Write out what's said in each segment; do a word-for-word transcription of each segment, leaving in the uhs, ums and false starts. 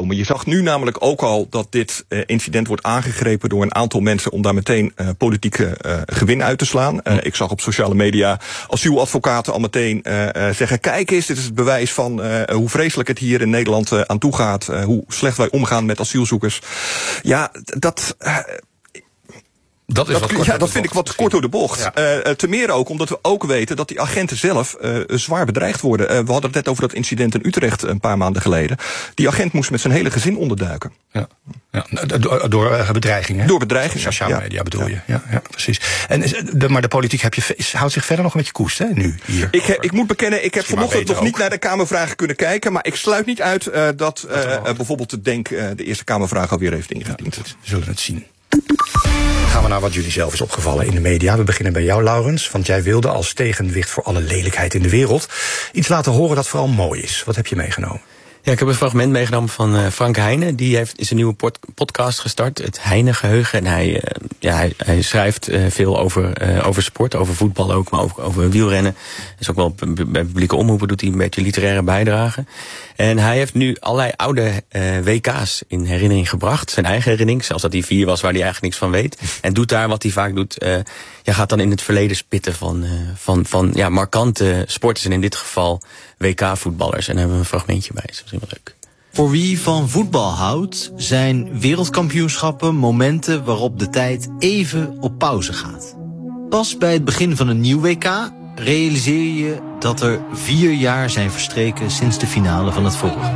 komen. Je zag nu namelijk ook al dat dit uh, incident wordt aangegrepen door een aantal mensen om daar meteen uh, politieke uh, gewin uit te slaan. Uh, ik zag op sociale media asieladvocaten al meteen uh, uh, zeggen, kijk eens, dit is het bewijs van uh, hoe vreselijk het hier in Nederland uh, aan toe gaat. Uh, hoe slecht wij omgaan met asielzoekers. Ja, dat... Uh, Dat, is dat, wat kort ja, dat vind ik wat kort door de bocht. Ja. Uh, te meer ook omdat we ook weten dat die agenten zelf uh, zwaar bedreigd worden. Uh, we hadden het net over dat incident in Utrecht een paar maanden geleden. Die agent moest met zijn hele gezin onderduiken. Ja. Ja, door, door uh, bedreigingen. Door bedreigingen. Sociale ja. media bedoel ja. je. Ja, ja, precies. En de, maar de politiek heb je, is, houdt zich verder nog een beetje koest, hè, nu hier. Ik, ik moet bekennen, ik heb vanochtend nog ook. niet naar de Kamervragen kunnen kijken. Maar ik sluit niet uit uh, dat uh, uh, bijvoorbeeld de Denk uh, de Eerste Kamervraag alweer heeft ingediend. Ja, we zullen het zien. Gaan we naar wat jullie zelf is opgevallen in de media. We beginnen bij jou, Laurens, want jij wilde als tegenwicht voor alle lelijkheid in de wereld iets laten horen dat vooral mooi is. Wat heb je meegenomen? Ja, ik heb een fragment meegenomen van uh, Frank Heijnen. Die heeft is een nieuwe pod- podcast gestart, het Heijnen-geheugen. En hij, uh, ja, hij, hij schrijft uh, veel over, uh, over sport, over voetbal ook, maar ook over wielrennen. Is ook wel bij publieke omroepen doet hij een beetje literaire bijdrage. En hij heeft nu allerlei oude uh, W K's in herinnering gebracht. Zijn eigen herinnering, zelfs dat hij vier was waar hij eigenlijk niks van weet. En doet daar wat hij vaak doet. Uh, ja, gaat dan in het verleden spitten van, uh, van, van ja, markante sporters. En in dit geval W K-voetballers. En daar hebben we een fragmentje bij. Dat is misschien wel leuk. Voor wie van voetbal houdt, zijn wereldkampioenschappen momenten waarop de tijd even op pauze gaat. Pas bij het begin van een nieuw W K realiseer je dat er vier jaar zijn verstreken sinds de finale van het vorige.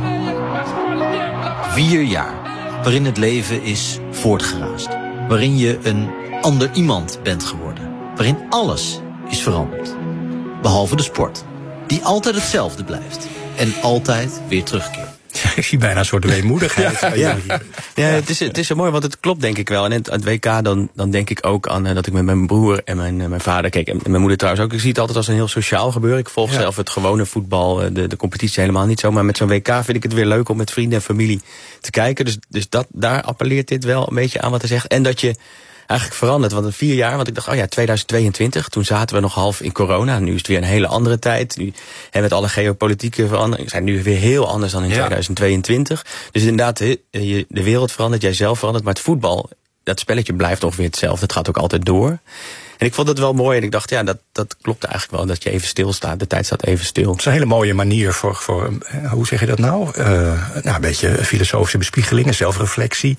Vier jaar waarin het leven is voortgeraasd. Waarin je een ander iemand bent geworden. Waarin alles is veranderd. Behalve de sport, die altijd hetzelfde blijft. En altijd weer terugkeert. Ik zie bijna een soort weemoedigheid. Ja, ja. ja het, is, het is zo mooi, want het klopt denk ik wel. En in het, het W K, dan, dan denk ik ook aan uh, dat ik met mijn broer en mijn, uh, mijn vader keek. En mijn moeder trouwens ook. Ik zie het altijd als een heel sociaal gebeuren. Ik volg ja. zelf het gewone voetbal, uh, de, de competitie helemaal niet zo. Maar met zo'n W K vind ik het weer leuk om met vrienden en familie te kijken. Dus, dus dat, daar appelleert dit wel een beetje aan wat hij zegt. En dat je eigenlijk veranderd, want in vier jaar, want ik dacht, oh ja, tweeduizend tweeëntwintig, toen zaten we nog half in corona. Nu is het weer een hele andere tijd. Nu hebben we het alle geopolitieke veranderingen zijn nu weer heel anders dan in ja. tweeduizend tweeëntwintig. Dus inderdaad, de wereld verandert, jij zelf verandert, maar het voetbal, dat spelletje blijft ongeveer hetzelfde. Het gaat ook altijd door. En ik vond het wel mooi en ik dacht, ja, dat, dat klopt eigenlijk wel, dat je even stilstaat. De tijd staat even stil. Het is een hele mooie manier voor, voor hoe zeg je dat nou? Uh, nou, een beetje filosofische bespiegelingen, zelfreflectie,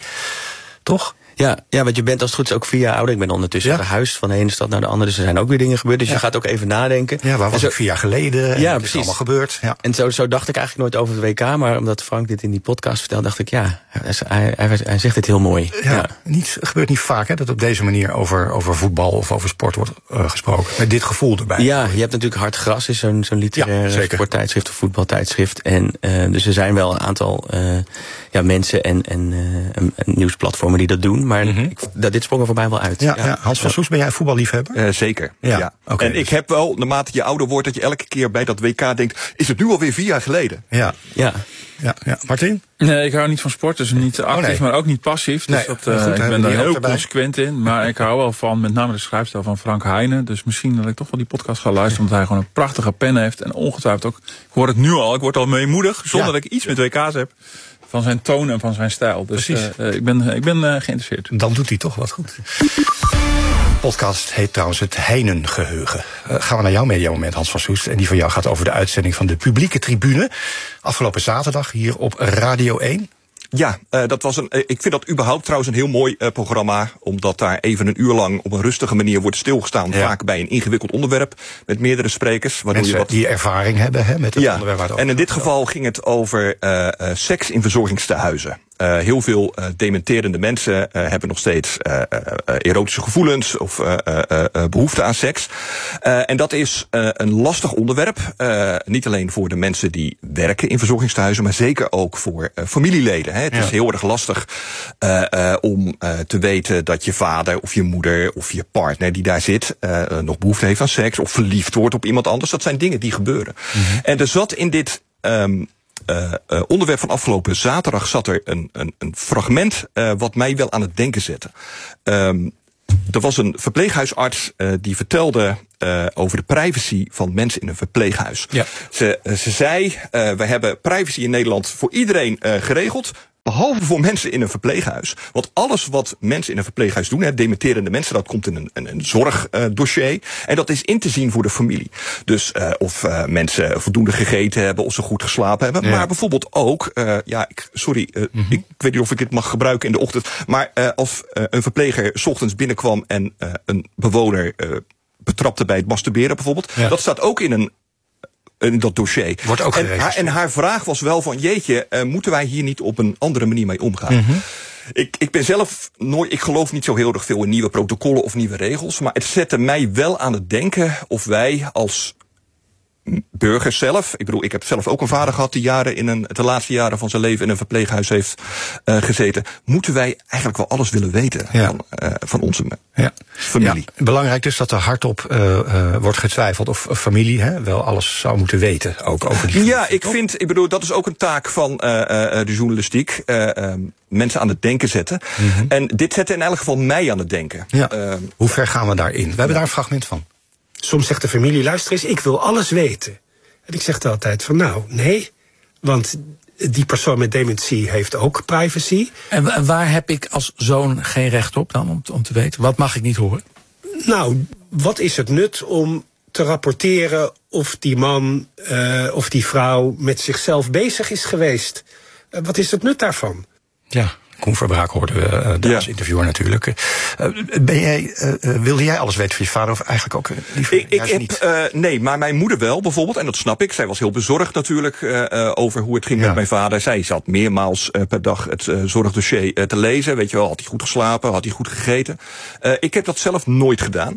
toch? Ja, ja, want je bent als het goed is ook vier jaar ouder. Ik ben ondertussen ja. verhuisd van de ene stad naar de andere. Dus er zijn ook weer dingen gebeurd. Dus ja. je gaat ook even nadenken. Ja, waar was zo, ik vier jaar geleden? En ja, het precies. is allemaal gebeurd. Ja. En zo, zo dacht ik eigenlijk nooit over het W K. Maar omdat Frank dit in die podcast vertelde, dacht ik, ja, hij, hij, hij zegt het heel mooi. Ja, ja. Niet, gebeurt niet vaak hè, dat op deze manier over, over voetbal of over sport wordt uh, gesproken. Met dit gevoel erbij. Ja, je hebt natuurlijk Hard Gras, is zo'n, zo'n literair ja, sporttijdschrift of voetbaltijdschrift. En uh, dus er zijn wel een aantal uh, ja, mensen en, en, uh, en, en nieuwsplatformen die dat doen. Maar mm-hmm. ik, dat, dit sprong er voor mij wel uit. Ja, ja. Ja. Hans van Soest, ben jij voetballiefhebber? Uh, zeker, ja. ja. Okay, en dus. ik heb wel, naarmate je ouder wordt, dat je elke keer bij dat W K denkt, is het nu alweer vier jaar geleden? Ja. Ja. Ja, ja. Martin? Nee, ik hou niet van sport, dus niet actief, oh, nee. maar ook niet passief. Dus nee, dat, uh, goed, ik ben daar heel consequent in. Maar ik hou wel van, met name de schrijfstijl van Frank Heijnen. Dus misschien dat ik toch wel die podcast ga luisteren, omdat hij gewoon een prachtige pen heeft. En ongetwijfeld ook, ik hoor het nu al, ik word al meemoedig, zonder ja. dat ik iets met W K's heb. Van zijn toon en van zijn stijl. Dus uh, uh, ik ben, ik ben uh, geïnteresseerd. Dan doet hij toch wat goed. De podcast heet trouwens het Heijnen-geheugen. Uh, gaan we naar jouw mediamoment, Hans van Soest. En die van jou gaat over de uitzending van de publieke tribune. Afgelopen zaterdag hier op Radio één. Ja, uh, dat was een. Uh, ik vind dat überhaupt trouwens een heel mooi uh, programma. Omdat daar even een uur lang op een rustige manier wordt stilgestaan. Ja. Vaak bij een ingewikkeld onderwerp. Met meerdere sprekers. Mensen je wat... die ervaring hebben hè, met het ja. onderwerp. Waar het en in dit gaat. geval ging het over uh, uh, seks in verzorgingstehuizen. Uh, heel veel uh, dementerende mensen uh, hebben nog steeds uh, uh, erotische gevoelens of uh, uh, uh, behoefte aan seks. Uh, en dat is uh, een lastig onderwerp. Uh, niet alleen voor de mensen die werken in verzorgingstehuizen, maar zeker ook voor uh, familieleden. Hè. Het ja. is heel erg lastig uh, uh, om uh, te weten dat je vader of je moeder of je partner die daar zit uh, nog behoefte heeft aan seks of verliefd wordt op iemand anders. Dat zijn dingen die gebeuren. Mm-hmm. En er zat in dit Um, Uh, uh, onderwerp van afgelopen zaterdag zat er een, een, een fragment uh, wat mij wel aan het denken zette. Um, er was een verpleeghuisarts uh, die vertelde uh, over de privacy van mensen in een verpleeghuis. Ja. Ze, ze zei, uh, we hebben privacy in Nederland voor iedereen uh, geregeld, Behalve voor mensen in een verpleeghuis. Want alles wat mensen in een verpleeghuis doen, hè, dementerende mensen, dat komt in een, een, een zorgdossier. Uh, en dat is in te zien voor de familie. Dus uh, of uh, mensen voldoende gegeten hebben, of ze goed geslapen hebben. Ja. Maar bijvoorbeeld ook, uh, ja, ik, sorry, uh, mm-hmm. ik, ik weet niet of ik dit mag gebruiken in de ochtend. Maar uh, als uh, een verpleger 's ochtends binnenkwam en uh, een bewoner uh, betrapte bij het masturberen bijvoorbeeld. Ja. Dat staat ook in een in dat dossier. Wordt ook en, haar, en haar vraag was wel van, jeetje, uh, moeten wij hier niet op een andere manier mee omgaan? Mm-hmm. Ik, ik ben zelf nooit, ik geloof niet zo heel erg veel in nieuwe protocollen of nieuwe regels, maar het zette mij wel aan het denken of wij als burgers zelf, ik bedoel, ik heb zelf ook een vader gehad die jaren in een, de laatste jaren van zijn leven in een verpleeghuis heeft uh, gezeten. Moeten wij eigenlijk wel alles willen weten ja. van, uh, van onze ja. familie? Ja. Belangrijk dus dat er hardop uh, uh, wordt getwijfeld of uh, familie hè, wel alles zou moeten weten, ook over die. Ja, ik vind, ik bedoel, dat is ook een taak van uh, uh, de journalistiek. Uh, um, mensen aan het denken zetten. Mm-hmm. En dit zette in elk geval mij aan het denken. Ja. Uh, Hoe ver gaan we daarin? We hebben ja. daar een fragment van. Soms zegt de familie, luister eens, ik wil alles weten. En ik zeg er altijd van, nou, nee. Want die persoon met dementie heeft ook privacy. En waar heb ik als zoon geen recht op dan, om, om te weten? Wat mag ik niet horen? Nou, wat is het nut om te rapporteren of die man uh, of die vrouw met zichzelf bezig is geweest? Uh, wat is het nut daarvan? Ja. Koen Verbraak hoorden we uh, daar ja. als interviewer natuurlijk. Uh, ben jij, uh, wilde jij alles weten van je vader of eigenlijk ook uh, liever ik, ik heb, niet? Uh, nee, maar mijn moeder wel bijvoorbeeld. En dat snap ik. Zij was heel bezorgd natuurlijk uh, uh, over hoe het ging ja. met mijn vader. Zij zat meermaals uh, per dag het uh, zorgdossier uh, te lezen. Weet je wel, had hij goed geslapen? Had hij goed gegeten? Uh, ik heb dat zelf nooit gedaan.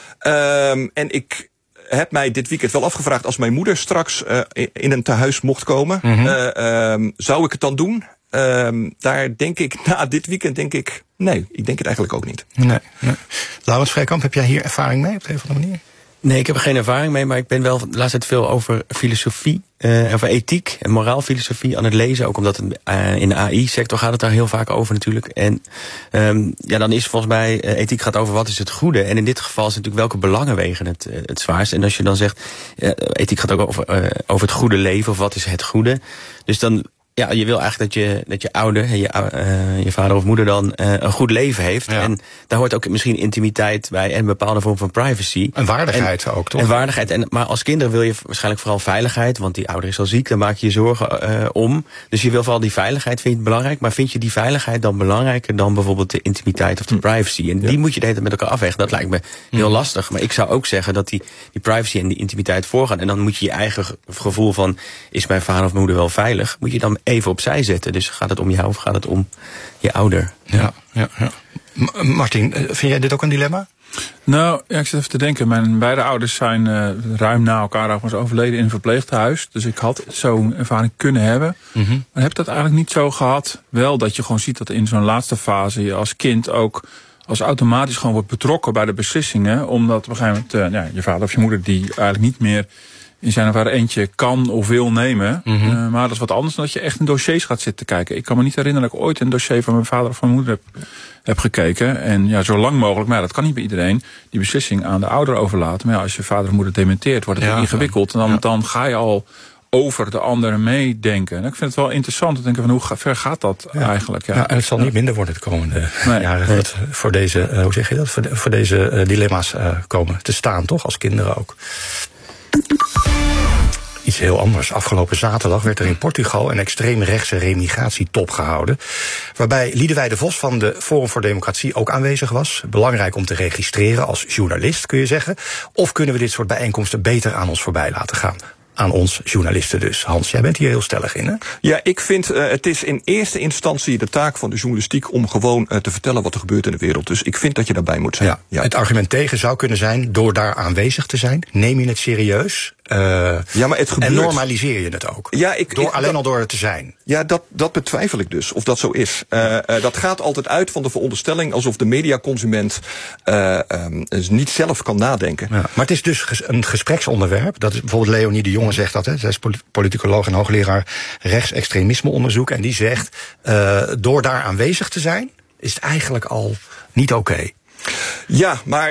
Uh, en ik heb mij dit weekend wel afgevraagd, als mijn moeder straks uh, in een tehuis mocht komen, mm-hmm. uh, uh, zou ik het dan doen? Um, daar denk ik, na dit weekend denk ik, nee, ik denk het eigenlijk ook niet. Nee, nee. Laurens Vrijkamp, heb jij hier ervaring mee op de een of andere manier? Nee, ik heb er geen ervaring mee, maar ik ben wel de laatste tijd veel over filosofie, uh, over ethiek en moraalfilosofie aan het lezen. Ook omdat het, uh, in de A I-sector gaat het daar heel vaak over natuurlijk. En um, ja, dan is volgens mij, uh, ethiek gaat over wat is het goede. En in dit geval is natuurlijk welke belangen wegen het, uh, het zwaarst. En als je dan zegt, uh, ethiek gaat ook over, uh, over het goede leven of wat is het goede. Dus dan, ja, je wil eigenlijk dat je, dat je ouder, je, uh, je vader of moeder dan uh, een goed leven heeft. Ja. En daar hoort ook misschien intimiteit bij en een bepaalde vorm van privacy. En waardigheid en, ook, toch? En waardigheid. En, maar als kinderen wil je waarschijnlijk vooral veiligheid, want die ouder is al ziek, daar maak je je zorgen uh, om. Dus je wil vooral die veiligheid, vind je het belangrijk. Maar vind je die veiligheid dan belangrijker dan bijvoorbeeld de intimiteit of de privacy? En ja. die moet je de hele tijd met elkaar afwegen. Dat lijkt me heel ja. lastig. Maar ik zou ook zeggen dat die, die privacy en die intimiteit voorgaan. En dan moet je je eigen gevoel van, is mijn vader of moeder wel veilig? Moet je dan even opzij zetten. Dus gaat het om jou of gaat het om je ouder? Ja, ja, ja. Martin, vind jij dit ook een dilemma? Nou, ja, ik zit even te denken. Mijn beide ouders zijn uh, ruim na elkaar overigens overleden in een verpleeghuis. Dus ik had zo'n ervaring kunnen hebben. Mm-hmm. Maar heb dat eigenlijk niet zo gehad. Wel dat je gewoon ziet dat in zo'n laatste fase je als kind ook als automatisch gewoon wordt betrokken bij de beslissingen. Omdat op een gegeven moment uh, ja, je vader of je moeder die eigenlijk niet meer in zijn of haar eentje kan of wil nemen. Mm-hmm. Uh, maar dat is wat anders dan dat je echt in dossiers gaat zitten kijken. Ik kan me niet herinneren dat ik ooit een dossier van mijn vader of van mijn moeder heb, heb gekeken. En ja, zo lang mogelijk, maar ja, dat kan niet bij iedereen, die beslissing aan de ouder overlaten. Maar ja, als je vader of moeder dementeert, wordt het ja, ingewikkeld. En dan, ja. dan ga je al over de anderen meedenken. En ik vind het wel interessant te denken van hoe ver gaat dat ja. eigenlijk. Ja. Ja, en het zal niet minder worden de komende nee. jaren. Nee. Dat voor deze, uh, hoe zeg je dat, voor, de, voor deze uh, dilemma's uh, komen te staan, toch? Als kinderen ook. Iets heel anders. Afgelopen zaterdag werd er in Portugal een extreemrechtse remigratietop gehouden, waarbij Liedewij de Vos van de Forum voor Democratie ook aanwezig was. Belangrijk om te registreren als journalist, kun je zeggen. Of kunnen we dit soort bijeenkomsten beter aan ons voorbij laten gaan? Aan ons journalisten dus. Hans, jij bent hier heel stellig in, hè? Ja, ik vind uh, het is in eerste instantie de taak van de journalistiek om gewoon uh, te vertellen wat er gebeurt in de wereld. Dus ik vind dat je daarbij moet zijn. Ja, ja. Het argument tegen zou kunnen zijn, door daar aanwezig te zijn, neem je het serieus. Uh, ja, maar het gebeurt. En normaliseer je het ook. Ja, ik, door, ik, alleen dat, al door het te zijn. Ja, dat, dat betwijfel ik dus, of dat zo is. Uh, uh, dat gaat altijd uit van de veronderstelling alsof de mediaconsument uh, um, niet zelf kan nadenken. Ja, maar het is dus een gespreksonderwerp. Dat is bijvoorbeeld Leonie de Jonge zegt dat. Hè. Zij is politicoloog en hoogleraar rechtsextremisme-onderzoek. En die zegt, uh, door daar aanwezig te zijn, is het eigenlijk al niet oké. Okay. Ja, maar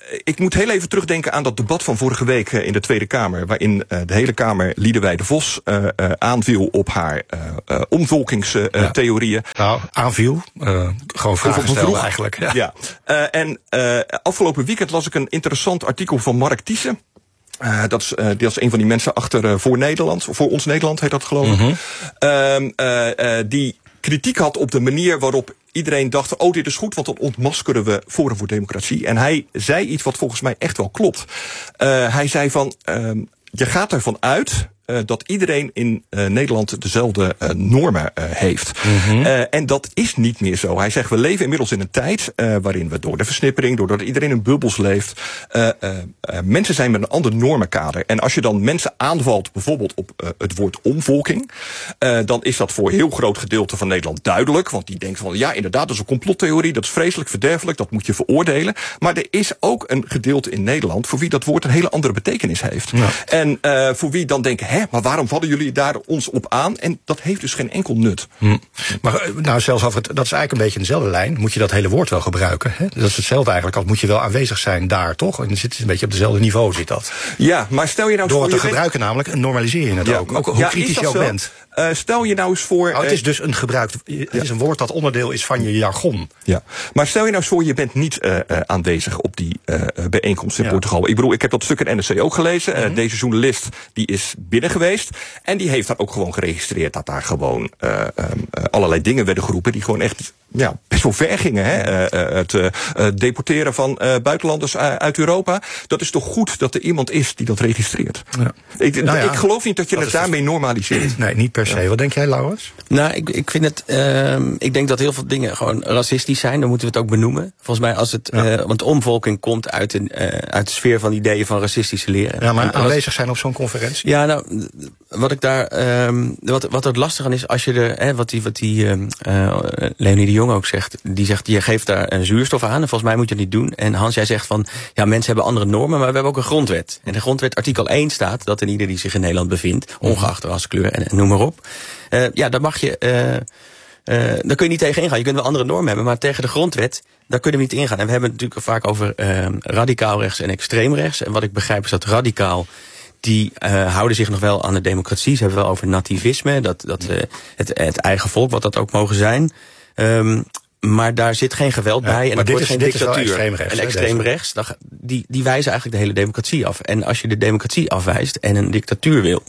ik moet heel even terugdenken aan dat debat van vorige week uh, in de Tweede Kamer, waarin uh, de hele Kamer Liedewij de Vos uh, uh, aanviel op haar uh, uh, omvolkingstheorieën. Uh, ja. Nou, aanviel, uh, gewoon vragen stellen eigenlijk. Ja. ja. Uh, en uh, afgelopen weekend las ik een interessant artikel van Mark Thiessen. Uh, dat, is, uh, dat is een van die mensen achter uh, Voor Nederland, voor Ons Nederland heet dat geloof ik. Mm-hmm. Uh, uh, uh, die kritiek had op de manier waarop iedereen dacht, oh, dit is goed, want dan ontmaskeren we Forum voor Democratie. En hij zei iets wat volgens mij echt wel klopt. Uh, hij zei van, uh, je gaat ervan uit Uh, dat iedereen in uh, Nederland dezelfde uh, normen uh, heeft. Mm-hmm. Uh, en dat is niet meer zo. Hij zegt, we leven inmiddels in een tijd uh, waarin we door de versnippering, doordat iedereen in bubbels leeft, uh, uh, uh, mensen zijn met een ander normenkader. En als je dan mensen aanvalt, bijvoorbeeld op uh, het woord omvolking, uh, dan is dat voor een heel groot gedeelte van Nederland duidelijk. Want die denkt van, ja, inderdaad, dat is een complottheorie, dat is vreselijk verderfelijk, dat moet je veroordelen. Maar er is ook een gedeelte in Nederland voor wie dat woord een hele andere betekenis heeft. Ja. En uh, voor wie dan denken, hè, maar waarom vallen jullie daar ons op aan? En dat heeft dus geen enkel nut. Hm. Maar nou, zelfs over het, dat is eigenlijk een beetje dezelfde lijn. Moet je dat hele woord wel gebruiken? Hè? Dat is hetzelfde eigenlijk. Als moet je wel aanwezig zijn daar, toch? En dan zit het een beetje op dezelfde niveau, zit dat. Ja, maar stel je nou door het te bent... gebruiken namelijk, normaliseer je het ja, ook. Ook hoe ja, kritisch je ook zo? bent. Uh, stel je nou eens voor... Nou, het is dus een gebruikt... Het ja. is een woord dat onderdeel is van je jargon. Ja, maar stel je nou eens voor, je bent niet uh, uh, aanwezig op die uh, bijeenkomst in ja. Portugal. Ik bedoel, ik heb dat stuk in N R C ook gelezen. Mm-hmm. Uh, deze journalist die is binnen geweest. En die heeft daar ook gewoon geregistreerd dat daar gewoon uh, um, uh, allerlei dingen werden geroepen die gewoon echt ja, best wel ver gingen. Hè? Uh, uh, het uh, deporteren van uh, buitenlanders uh, uit Europa. Dat is toch goed dat er iemand is die dat registreert. Ja. Ik, nou ja, ik geloof niet dat je dat het daarmee normaliseert. Nee, niet per se. Ja. Wat denk jij, Laurens? Nou, ik, ik vind het. Uh, ik denk dat heel veel dingen gewoon racistisch zijn. Dan moeten we het ook benoemen. Volgens mij, als het. Ja. Uh, want omvolking komt uit, een, uh, uit de sfeer van ideeën van racistische leren. Ja, maar aanwezig zijn op zo'n conferentie? Ja, nou, wat ik daar. Um, wat, wat er lastig aan is, als je er. Hè, wat die, wat die uh, uh, Leonie de Jong ook zegt. Die zegt, je geeft daar een zuurstof aan. En volgens mij moet je dat niet doen. En Hans, jij zegt van. Ja, mensen hebben andere normen, maar we hebben ook een grondwet. En de grondwet artikel één staat dat in ieder die zich in Nederland bevindt, ongeacht raskleur en, en noem maar op. Uh, ja, dan mag je. Uh, Uh, daar kun je niet tegen ingaan. Je kunt wel andere normen hebben, maar tegen de grondwet, daar kunnen we niet ingaan. En we hebben het natuurlijk vaak over uh, radicaal rechts en extreem rechts. En wat ik begrijp is dat radicaal, die uh, houden zich nog wel aan de democratie. Ze hebben wel over nativisme, dat, dat uh, het, het eigen volk, wat dat ook mogen zijn. Um, maar daar zit geen geweld bij. Ja, en maar dit wordt is, geen dit dictatuur. Is wel extreem rechts, en extreem hè, rechts, die, die wijzen eigenlijk de hele democratie af. En als je de democratie afwijst en een dictatuur wil,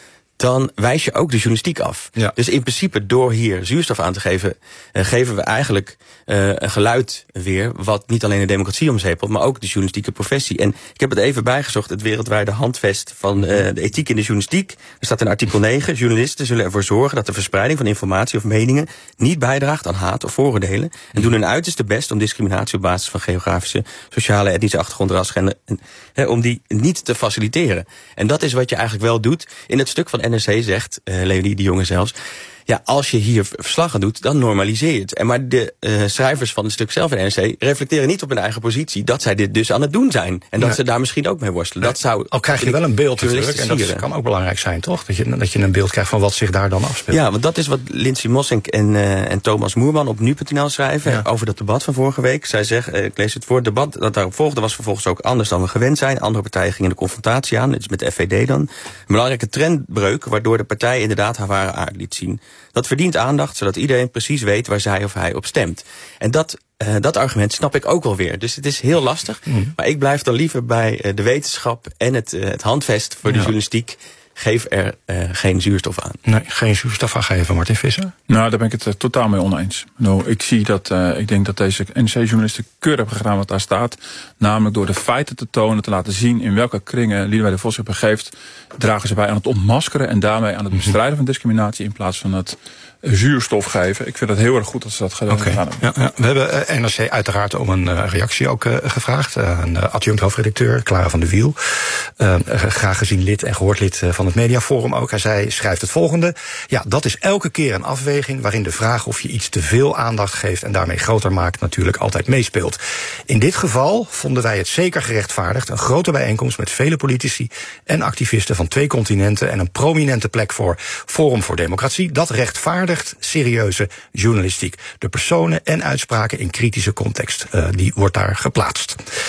dan wijs je ook de journalistiek af. Ja. Dus in principe, door hier zuurstof aan te geven, uh, geven we eigenlijk uh, een geluid weer, wat niet alleen de democratie omzepelt, maar ook de journalistieke professie. En ik heb het even bijgezocht, het wereldwijde handvest van uh, de ethiek in de journalistiek. Er staat in artikel negen, journalisten zullen ervoor zorgen dat de verspreiding van informatie of meningen niet bijdraagt aan haat of vooroordelen, en doen hun uiterste best om discriminatie op basis van geografische, sociale, etnische achtergrond, ras, gender, en, he, om die niet te faciliteren. En dat is wat je eigenlijk wel doet. In het stuk van N R C zegt, uh, Leonie de Jonge zelfs, ja, als je hier verslagen doet, dan normaliseer je het. En maar de uh, schrijvers van het stuk zelf in N R C reflecteren niet op hun eigen positie dat zij dit dus aan het doen zijn. En dat ja. ze daar misschien ook mee worstelen. Nee. Dat zou Al krijg je wel een beeld natuurlijk, en dat kan ook belangrijk zijn, toch? Dat je, dat je een beeld krijgt van wat zich daar dan afspeelt. Ja, want dat is wat Lindsay Mossink en, uh, en Thomas Moerman op nu punt n l schrijven ja. over dat debat van vorige week. Zij zeggen, uh, ik lees het voor, het debat dat daarop volgde was vervolgens ook anders dan we gewend zijn. Andere partijen gingen de confrontatie aan, dit is met de F V D dan. Een belangrijke trendbreuk, waardoor de partij inderdaad haar ware aard liet zien. Dat verdient aandacht, zodat iedereen precies weet waar zij of hij op stemt. En dat, uh, dat argument snap ik ook wel weer. Dus het is heel lastig. Mm. Maar ik blijf dan liever bij uh, de wetenschap en het, uh, het handvest voor de ja. journalistiek. Geef er uh, geen zuurstof aan. Nee, geen zuurstof aan geven, Martin Visser? Nou, daar ben ik het uh, totaal mee oneens. Nou, ik zie dat, uh, ik denk dat deze N R C-journalisten keurig hebben gedaan wat daar staat. Namelijk door de feiten te tonen, te laten zien in welke kringen Liedewij de Vos zich begeeft, dragen ze bij aan het ontmaskeren en daarmee aan het bestrijden van discriminatie in plaats van het zuurstof geven. Ik vind het heel erg goed dat ze dat gedaan okay. hebben. Ja, ja. We hebben uh, N R C uiteraard om een uh, reactie ook uh, gevraagd. Uh, een uh, adjunct hoofdredacteur, Clara van der Wiel. Uh, uh, graag gezien lid en gehoord lid uh, van het Mediaforum ook. Hij zei, schrijft het volgende. Ja, dat is elke keer een afweging waarin de vraag of je iets te veel aandacht geeft en daarmee groter maakt natuurlijk altijd meespeelt. In dit geval vonden wij het zeker gerechtvaardigd. Een grote bijeenkomst met vele politici en activisten van twee continenten en een prominente plek voor Forum voor Democratie. Dat rechtvaardigt serieuze journalistiek. De personen en uitspraken in kritische context, uh, die wordt daar geplaatst.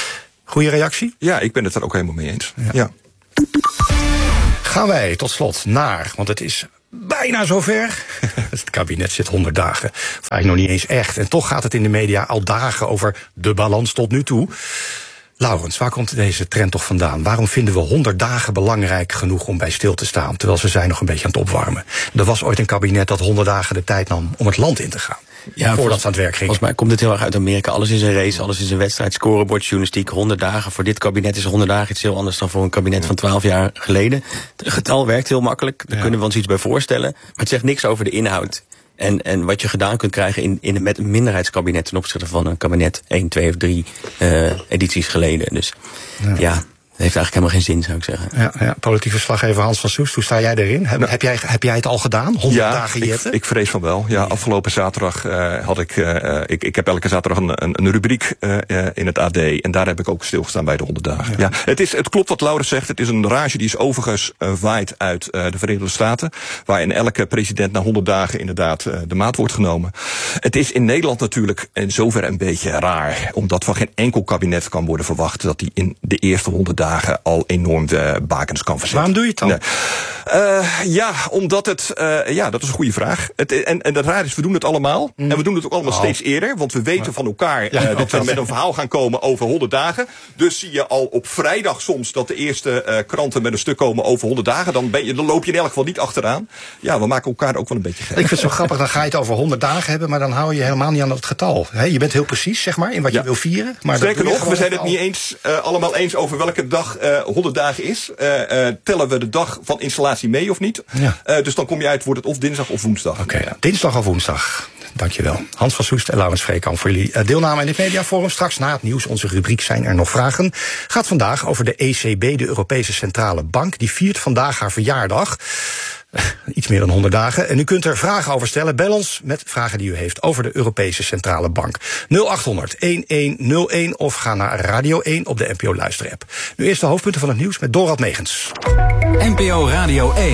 Goeie reactie? Ja, ik ben het er ook helemaal mee eens. Ja. ja. Gaan wij tot slot naar, want het is bijna zover. Het kabinet zit honderd dagen. Of eigenlijk nog niet eens echt. En toch gaat het in de media al dagen over de balans tot nu toe. Laurens, waar komt deze trend toch vandaan? Waarom vinden we honderd dagen belangrijk genoeg om bij stil te staan, terwijl ze zijn nog een beetje aan het opwarmen? Er was ooit een kabinet dat honderd dagen de tijd nam om het land in te gaan. Ja, voordat ze aan het werk gingen. Volgens mij komt het heel erg uit Amerika. Alles is een race, alles is een wedstrijd, scorebordjournalistiek. honderd dagen. Voor dit kabinet is honderd dagen iets heel anders dan voor een kabinet van twaalf jaar geleden. Het getal werkt heel makkelijk, daar ja. kunnen we ons iets bij voorstellen. Maar het zegt niks over de inhoud. En, en wat je gedaan kunt krijgen in, in, met een minderheidskabinet ten opzichte van een kabinet één, twee of drie uh, edities geleden. Dus ja... ja. Dat heeft eigenlijk helemaal geen zin, zou ik zeggen. Ja, ja. Politiek verslaggever Hans van Soest, hoe sta jij erin? Heb, nou, heb, jij, heb jij het al gedaan? honderd ja, dagen jetten? Ik, ik vrees van wel. Ja, afgelopen zaterdag uh, had ik, uh, ik... Ik heb elke zaterdag een, een, een rubriek uh, in het A D. En daar heb ik ook stilgestaan bij de honderd dagen. Ja. Ja, het, is, het klopt wat Laurens zegt. Het is een rage die is overigens uh, waait uit uh, de Verenigde Staten. Waarin elke president na honderd dagen inderdaad uh, de maat wordt genomen. Het is in Nederland natuurlijk in zoverre een beetje raar. Omdat van geen enkel kabinet kan worden verwacht dat die in de eerste honderd dagen al enorm de bakens kan verzetten. Waarom doe je het dan? Nee. Uh, ja, omdat het... Uh, ja, dat is een goede vraag. Het, en, en het raar is, we doen het allemaal. Mm. En we doen het ook allemaal oh. steeds eerder. Want we weten van elkaar uh, ja, dat we met een verhaal gaan komen over honderd dagen. Dus zie je al op vrijdag soms dat de eerste uh, kranten met een stuk komen over honderd dagen. Dan, ben je, dan loop je in elk geval niet achteraan. Ja, we maken elkaar ook wel een beetje gek. Ik vind het zo grappig, dan ga je het over honderd dagen hebben, maar dan hou je helemaal niet aan het getal. He, je bent heel precies, zeg maar, in wat ja. je wil vieren. Maar sterker nog, we zijn het niet eens uh, allemaal eens over welke dag uh, honderd dagen is. Uh, uh, tellen we de dag van installatie mee of niet? Ja. Uh, dus dan kom je uit, wordt het of dinsdag of woensdag. Oké, okay, ja. dinsdag of woensdag. Dankjewel. Hans van Soest en Laurens Vreekamp voor jullie deelname in dit mediaforum. Straks na het nieuws, onze rubriek Zijn er nog vragen? Gaat vandaag over de E C B, de Europese Centrale Bank. Die viert vandaag haar verjaardag. Iets meer dan honderd dagen. En u kunt er vragen over stellen. Bel ons met vragen die u heeft over de Europese Centrale Bank. nul achthonderd elf nul een of ga naar Radio één op de N P O Luisterapp. Nu eerst de hoofdpunten van het nieuws met Dorald Megens. N P O Radio één.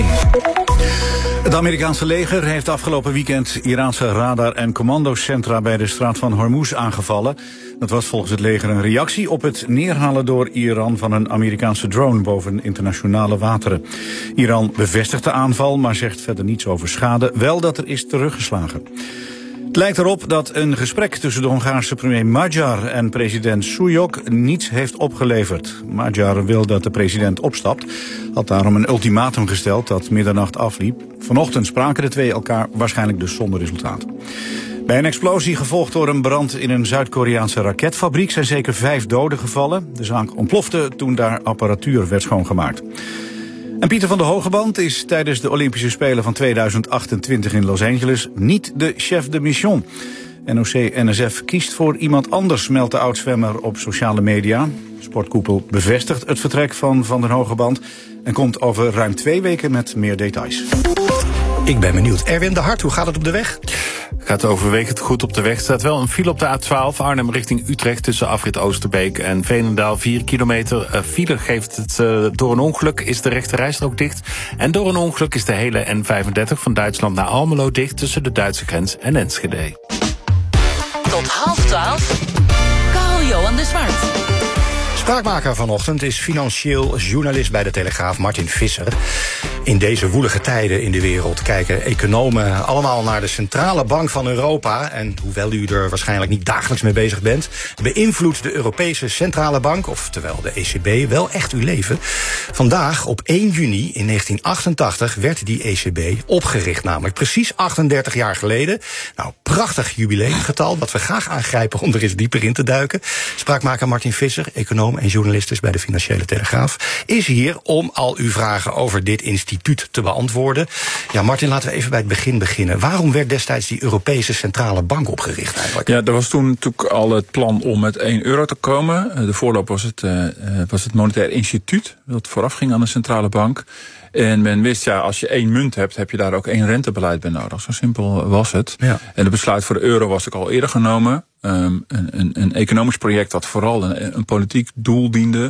Het Amerikaanse leger heeft afgelopen weekend Iraanse radar- en commandocentra bij de straat van Hormuz aangevallen. Dat was volgens het leger een reactie op het neerhalen door Iran van een Amerikaanse drone boven internationale wateren. Iran bevestigt de aanval, maar zegt verder niets over schade, wel dat er is teruggeslagen. Het lijkt erop dat een gesprek tussen de Hongaarse premier Magyar en president Súlyog niets heeft opgeleverd. Magyar wil dat de president opstapt, had daarom een ultimatum gesteld dat middernacht afliep. Vanochtend spraken de twee elkaar, waarschijnlijk dus zonder resultaat. Bij een explosie gevolgd door een brand in een Zuid-Koreaanse raketfabriek zijn zeker vijf doden gevallen. De zaak ontplofte toen daar apparatuur werd schoongemaakt. En Pieter van der Hogeband is tijdens de Olympische Spelen van tweeduizend achtentwintig in Los Angeles niet de chef de mission. N O C N S F kiest voor iemand anders, meldt de oud-zwemmer op sociale media. Sportkoepel bevestigt het vertrek van Van der Hogeband en komt over ruim twee weken met meer details. Ik ben benieuwd. Erwin de Hart, hoe gaat het op de weg? Gaat overwegend goed op de weg. Er staat wel een file op de A twaalf Arnhem richting Utrecht tussen afrit Oosterbeek en Veenendaal. vier kilometer uh, file geeft het uh, door een ongeluk is de rechte rijstrook dicht. En door een ongeluk is de hele N vijfendertig van Duitsland naar Almelo dicht tussen de Duitse grens en Enschede. Tot half twaalf. Carl-Johan de Zwart. Spraakmaker vanochtend is financieel journalist bij de Telegraaf Martin Visser. In deze woelige tijden in de wereld kijken economen allemaal naar de Centrale Bank van Europa. En hoewel u er waarschijnlijk niet dagelijks mee bezig bent, beïnvloedt de Europese Centrale Bank, oftewel de E C B, wel echt uw leven. Vandaag, op één juni in negentien achtentachtig, werd die E C B opgericht. Namelijk precies achtendertig jaar geleden. Nou, prachtig jubileumgetal dat we graag aangrijpen om er eens dieper in te duiken. Spraakmaker Martin Visser, econoom en journalist dus bij de Financiële Telegraaf, is hier om al uw vragen over dit instituut te beantwoorden. Ja, Martin, laten we even bij het begin beginnen. Waarom werd destijds die Europese Centrale Bank opgericht eigenlijk? Ja, er was toen natuurlijk al het plan om met één euro te komen. De voorloop was het, uh, was het Monetair Instituut, dat vooraf ging aan de Centrale Bank. En men wist, ja, als je één munt hebt, heb je daar ook één rentebeleid bij nodig. Zo simpel was het. Ja. En het besluit voor de euro was ook al eerder genomen. Um, een, een, een economisch project dat vooral een, een politiek doel diende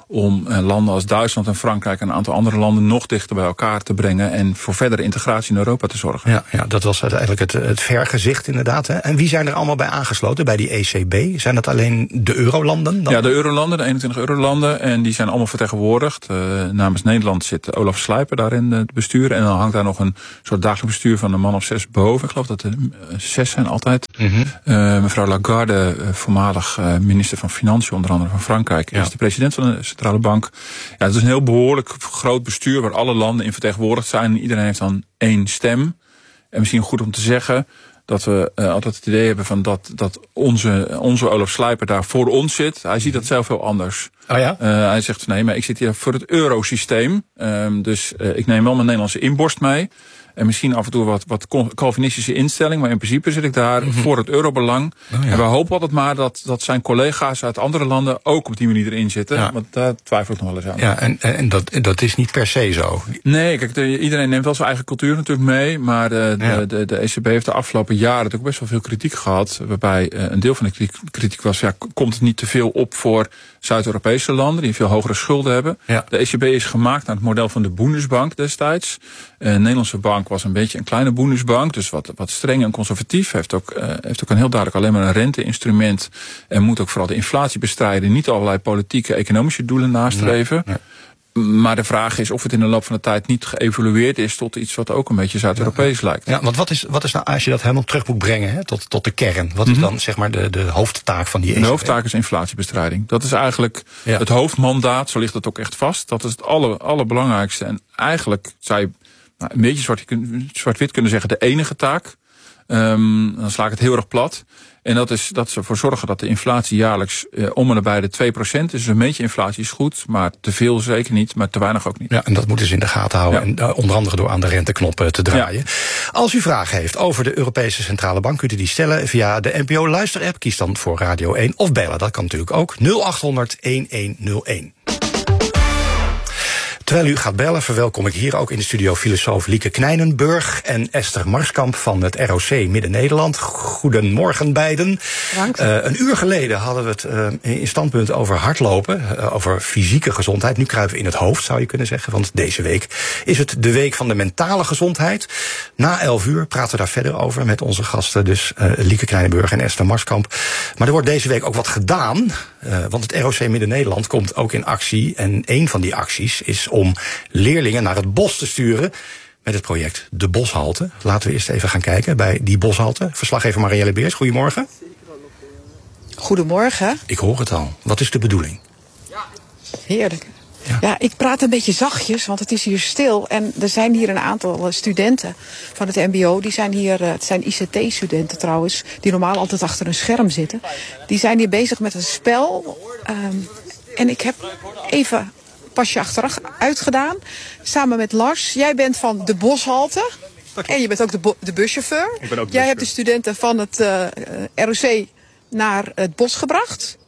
om uh, landen als Duitsland en Frankrijk en een aantal andere landen nog dichter bij elkaar te brengen en voor verdere integratie in Europa te zorgen. Ja, ja dat was uiteindelijk het, het vergezicht inderdaad. Hè. En wie zijn er allemaal bij aangesloten bij die E C B? Zijn dat alleen de eurolanden? Dan? Ja, de eurolanden, de eenentwintig eurolanden. En die zijn allemaal vertegenwoordigd. Uh, namens Nederland zit Olaf Slijper daarin het bestuur. En dan hangt daar nog een soort dagelijks bestuur van een man of zes boven. Ik geloof dat er zes zijn altijd. Mm-hmm. Uh, mevrouw Lagarde, uh, voormalig uh, minister van Financiën, onder andere van Frankrijk, ja. is de president van de centrale bank. Ja, het is een heel behoorlijk groot bestuur waar alle landen in vertegenwoordigd zijn. En iedereen heeft dan één stem. En misschien goed om te zeggen dat we uh, altijd het idee hebben van dat, dat onze, onze Olaf Slijper daar voor ons zit. Hij ziet dat zelf heel anders. Oh ja? Uh, hij zegt, nee, maar ik zit hier voor het eurosysteem. Um, dus uh, ik neem wel mijn Nederlandse inborst mee. En misschien af en toe wat, wat Calvinistische instelling. Maar in principe zit ik daar mm-hmm. voor het eurobelang. Oh ja. En we hopen altijd maar dat, dat zijn collega's uit andere landen ook op die manier erin zitten. Ja. Want daar twijfel ik nog wel eens aan. Ja, en, en dat, dat is niet per se zo. Nee, kijk, de, iedereen neemt wel zijn eigen cultuur natuurlijk mee. Maar de, de, ja. de, de E C B heeft de afgelopen jaren natuurlijk best wel veel kritiek gehad. Waarbij uh, een deel van de kritiek, kritiek was, ja, komt het niet te veel op voor Zuid-Europese landen die veel hogere schulden hebben. Ja. De E C B is gemaakt naar het model van de Bundesbank destijds. Uh, de Nederlandse bank was een beetje een kleine Bundesbank, dus wat, wat streng en conservatief. Heeft ook, uh, heeft ook een heel duidelijk alleen maar een renteinstrument. En moet ook vooral de inflatie bestrijden. Niet allerlei politieke, economische doelen nastreven. Nee, nee. Maar de vraag is of het in de loop van de tijd niet geëvolueerd is tot iets wat ook een beetje Zuid-Europees ja. lijkt. Ja, want wat is, wat is nou, als je dat helemaal terug moet brengen hè, tot, tot de kern, wat is mm-hmm. dan zeg maar de, de hoofdtaak van die E C B? De hoofdtaak is inflatiebestrijding. Dat is eigenlijk ja. het hoofdmandaat, zo ligt het ook echt vast. Dat is het aller, allerbelangrijkste. En eigenlijk zou je nou, een beetje zwart, zwart-wit kunnen zeggen de enige taak. Um, dan sla ik het heel erg plat. En dat is dat ze ervoor zorgen dat de inflatie jaarlijks uh, om en nabij de twee procent is. Dus een beetje inflatie is goed, maar te veel zeker niet, maar te weinig ook niet. Ja, en dat moeten ze in de gaten houden. Ja. En uh, onder andere door aan de renteknop uh, te draaien. Ja. Als u vragen heeft over de Europese Centrale Bank, kunt u die stellen via de N P O Luisterapp. Kies dan voor Radio één of bellen. Dat kan natuurlijk ook. nul acht honderd elf honderd. Terwijl u gaat bellen, verwelkom ik hier ook in de studio filosoof Lieke Knijnenburg en Esther Marskamp van het R O C Midden-Nederland. Goedemorgen beiden. Uh, een uur geleden hadden we het uh, in standpunt over hardlopen, uh, over fysieke gezondheid. Nu kruipen we in het hoofd, zou je kunnen zeggen, want deze week is het de week van de mentale gezondheid. Na elf uur praten we daar verder over met onze gasten, dus uh, Lieke Knijnenburg en Esther Marskamp. Maar er wordt deze week ook wat gedaan, uh, want het R O C Midden-Nederland komt ook in actie. En een van die acties is om leerlingen naar het bos te sturen met het project De Boshalte. Laten we eerst even gaan kijken bij die boshalte. Verslaggever Marielle Beers, goedemorgen. Goedemorgen. Ik hoor het al. Wat is de bedoeling? Heerlijk. Ja. ja, ik praat een beetje zachtjes, want het is hier stil. En er zijn hier een aantal studenten van het M B O. Die zijn hier, het zijn I C T-studenten trouwens, die normaal altijd achter een scherm zitten. Die zijn hier bezig met een spel. Um, en ik heb even pasje achteruit uitgedaan. Samen met Lars. Jij bent van de Boshalte. En je bent ook de, bo- de buschauffeur. Ik ben ook de Jij hebt de studenten van het uh, R O C naar het bos gebracht.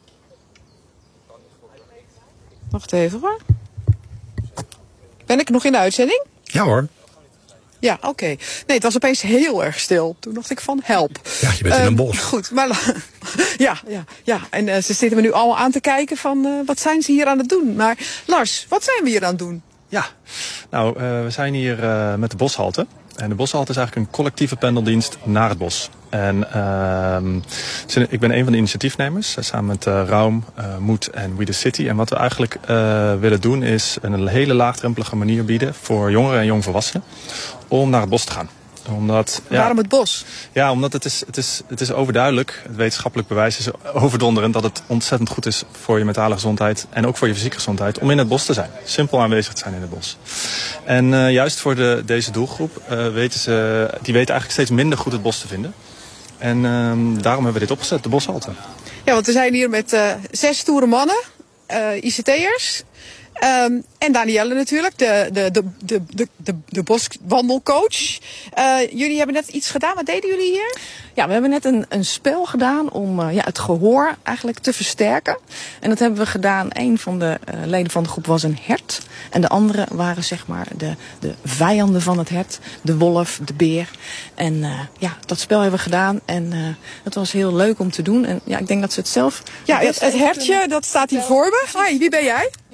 Wacht even hoor. Ben ik nog in de uitzending? Ja hoor. Ja, oké. Okay. Nee, het was opeens heel erg stil. Toen dacht ik van help. Ja, je bent um, in een bos. Goed, maar ja, ja, ja. En uh, ze zitten me nu allemaal aan te kijken van uh, wat zijn ze hier aan het doen. Maar Lars, wat zijn we hier aan het doen? Ja, nou, uh, we zijn hier uh, met de Boshalte. En de Boshalte is eigenlijk een collectieve pendeldienst naar het bos. En uh, ik ben een van de initiatiefnemers, samen met uh, Raum, uh, Moed en We The City. En wat we eigenlijk uh, willen doen is een hele laagdrempelige manier bieden voor jongeren en jongvolwassenen om naar het bos te gaan. Omdat, ja, waarom het bos? Ja, omdat het is, het, is, het is overduidelijk, het wetenschappelijk bewijs is overdonderend dat het ontzettend goed is voor je mentale gezondheid en ook voor je fysieke gezondheid om in het bos te zijn. Simpel aanwezig te zijn in het bos. En uh, juist voor de, deze doelgroep uh, weten ze, die weten eigenlijk steeds minder goed het bos te vinden. En uh, daarom hebben we dit opgezet, de Boshalte. Ja, want we zijn hier met uh, zes stoere mannen, uh, I C T'ers. Um, en Danielle natuurlijk, de, de, de, de, de, de, de boswandelcoach. Uh, jullie hebben net iets gedaan. Wat deden jullie hier? Ja, we hebben net een, een spel gedaan om uh, ja, het gehoor eigenlijk te versterken. En dat hebben we gedaan. Een van de uh, leden van de groep was een hert. En de andere waren zeg maar de, de vijanden van het hert. De wolf, de beer. En uh, ja, dat spel hebben we gedaan. En uh, het was heel leuk om te doen. En ja, ik denk dat ze het zelf... Ja, het, het hertje, dat staat hier voor me. Hi, wie ben jij?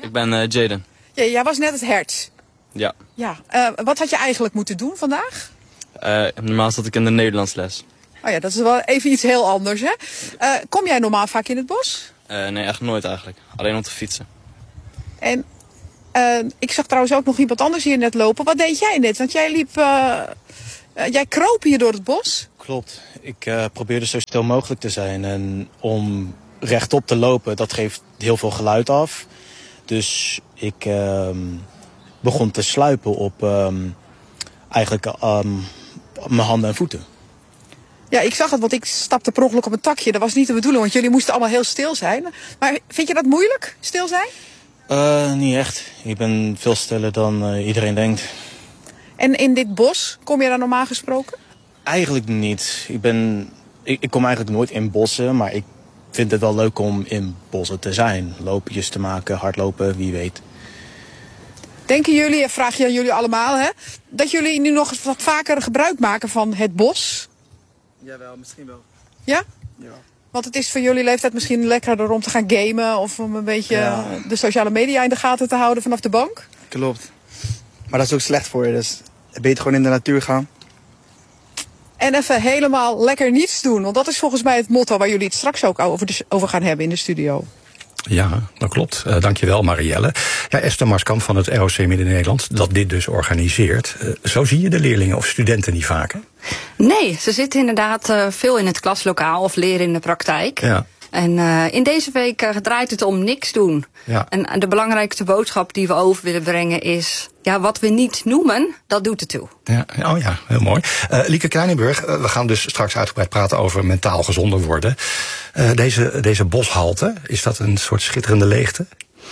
Ik ben uh, Jaden. Ja, jij was net het hert. Ja. Ja. Uh, wat had je eigenlijk moeten doen vandaag? Uh, normaal zat ik in de Nederlands les. Oh ja, dat is wel even iets heel anders, hè? Uh, kom jij normaal vaak in het bos? Uh, nee, echt nooit eigenlijk. Alleen om te fietsen. En uh, ik zag trouwens ook nog iemand anders hier net lopen. Wat deed jij net? Want jij liep... Uh, uh, jij kroop hier door het bos. Klopt. Ik uh, probeerde zo stil mogelijk te zijn. En om rechtop te lopen, dat geeft heel veel geluid af. Dus ik uh, begon te sluipen op um, eigenlijk um, mijn handen en voeten. Ja, ik zag het, want ik stapte per ongeluk op een takje. Dat was niet de bedoeling, want jullie moesten allemaal heel stil zijn. Maar vind je dat moeilijk, stil zijn? Uh, niet echt. Ik ben veel stiller dan uh, iedereen denkt. En in dit bos, kom je daar normaal gesproken? Eigenlijk niet. Ik, ben, ik, ik kom eigenlijk nooit in bossen, maar ik vind het wel leuk om in bossen te zijn. Loopjes te maken, hardlopen, wie weet. Denken jullie, en vraag je aan jullie allemaal, hè, dat jullie nu nog wat vaker gebruik maken van het bos? Jawel, misschien wel. Ja? Ja. Want het is voor jullie leeftijd misschien lekkerder om te gaan gamen of om een beetje ja. de sociale media in de gaten te houden vanaf de bank? Klopt. Maar dat is ook slecht voor je, dus beter gewoon in de natuur gaan. En even helemaal lekker niets doen, want dat is volgens mij het motto waar jullie het straks ook over, de, over gaan hebben in de studio. Ja, dat klopt. Uh, dankjewel, Marielle. Ja, Esther Marskamp van het R O C Midden-Nederland, dat dit dus organiseert. Uh, zo zie je de leerlingen of studenten niet vaak, hè? Nee, ze zitten inderdaad uh, veel in het klaslokaal of leren in de praktijk. Ja. En uh, in deze week uh, draait het om niks doen. Ja. En de belangrijkste boodschap die we over willen brengen is... ja, wat we niet noemen, dat doet ertoe. Ja, oh ja, heel mooi. Uh, Lieke Kleininburg, uh, we gaan dus straks uitgebreid praten over mentaal gezonder worden. Uh, deze, deze boshalte, is dat een soort schitterende leegte?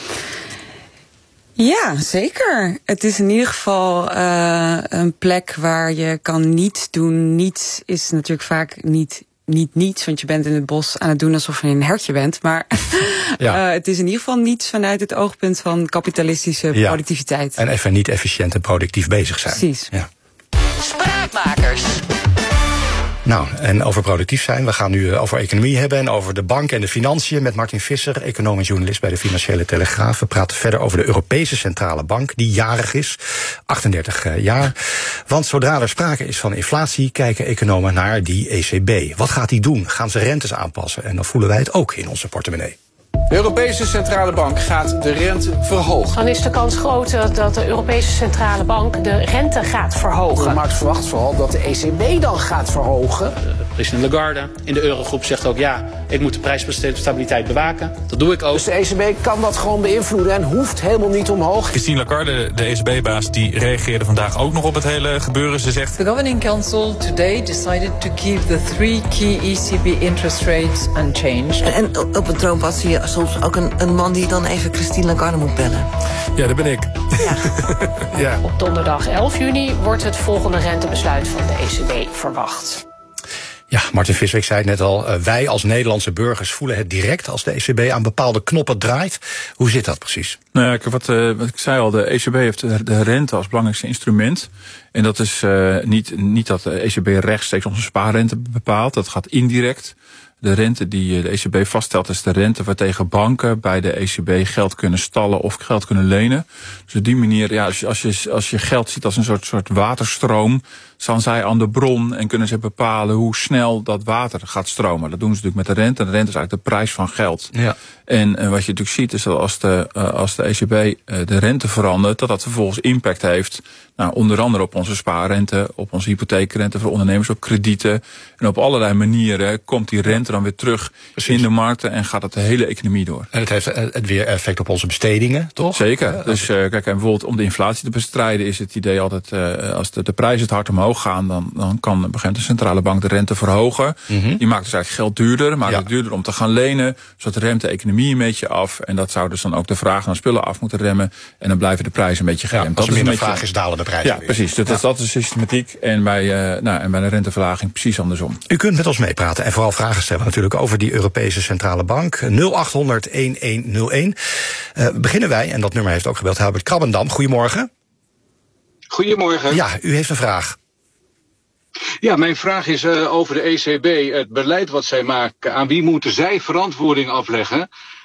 Ja, zeker. Het is in ieder geval uh, een plek waar je kan niets doen. Niets is natuurlijk vaak niet... Niet niets, want je bent in het bos aan het doen alsof je een hertje bent. Maar ja. uh, het is in ieder geval niets vanuit het oogpunt van kapitalistische ja. productiviteit. En even niet efficiënt en productief bezig zijn. Precies. Ja. Spraakmakers. Nou, en over productief zijn. We gaan nu over economie hebben en over de bank en de financiën met Martin Visser, econoom en journalist bij de Financiële Telegraaf. We praten verder over de Europese Centrale Bank, die jarig is, achtendertig jaar. Want zodra er sprake is van inflatie, kijken economen naar die E C B. Wat gaat die doen? Gaan ze rentes aanpassen? En dan voelen wij het ook in onze portemonnee. De Europese Centrale Bank gaat de rente verhogen. Dan is de kans groter dat de Europese Centrale Bank de rente gaat verhogen. De markt verwacht vooral dat de E C B dan gaat verhogen. President Lagarde in de Eurogroep zegt ook ja, ik moet de prijsstabiliteit bewaken. Dat doe ik ook. Dus de E C B kan dat gewoon beïnvloeden en hoeft helemaal niet omhoog. Christine Lagarde, de E C B-baas, die reageerde vandaag ook nog op het hele gebeuren. Ze zegt: The Governing Council today decided to keep the three key E C B interest rates unchanged. En, en op een troonpad zie je soms ook een, een man die dan even Christine Lagarde moet bellen. Ja, dat ben ik. Ja. ja. Op donderdag elf juni wordt het volgende rentebesluit van de E C B verwacht. Ja, Martin Visser, ik zei het net al, uh, wij als Nederlandse burgers voelen het direct als de E C B aan bepaalde knoppen draait. Hoe zit dat precies? Nou ja, wat, uh, wat ik zei al, de E C B heeft de, de rente als belangrijkste instrument. En dat is uh, niet, niet dat de E C B rechtstreeks onze spaarrente bepaalt, dat gaat indirect. De rente die de E C B vaststelt is de rente waartegen banken bij de E C B geld kunnen stallen of geld kunnen lenen. Dus op die manier, ja, als je, als je, als je geld ziet als een soort, soort waterstroom, staan zij aan de bron en kunnen ze bepalen hoe snel dat water gaat stromen. Dat doen ze natuurlijk met de rente. En de rente is eigenlijk de prijs van geld. Ja. En uh, wat je natuurlijk ziet is dat als de, uh, als de E C B uh, de rente verandert, dat dat vervolgens impact heeft. Nou, onder andere op onze spaarrente, op onze hypotheekrente voor ondernemers, op kredieten. En op allerlei manieren komt die rente dan weer terug Precies. in de markten en gaat het de hele economie door. En het heeft het weer effect op onze bestedingen, toch? Zeker. Ja, dus uh, kijk, en bijvoorbeeld om de inflatie te bestrijden is het idee altijd, uh, als de, de prijzen het hard omhoog gaan, dan, dan kan begint de centrale bank de rente verhogen. Mm-hmm. Die maakt dus eigenlijk geld duurder, maakt ja. het duurder om te gaan lenen, zodat remt de economie een beetje af. En dat zou dus dan ook de vraag naar spullen af moeten remmen. En dan blijven de prijzen een beetje geremd. Ja, als er minder vraag beetje... is, dalen de prijzen Ja, weer. precies. Dat, ja. dat is de systematiek. En bij, uh, nou, en bij de renteverlaging precies andersom. U kunt met ons meepraten en vooral vragen stellen natuurlijk over die Europese Centrale Bank. nul acht honderd elf nul één. Uh, beginnen wij, en dat nummer heeft ook gebeld, Herbert Krabbendam. Goedemorgen. Goedemorgen. Ja, u heeft een vraag. Ja, mijn vraag is uh, over de E C B. Het beleid wat zij maken, aan wie moeten zij verantwoording afleggen?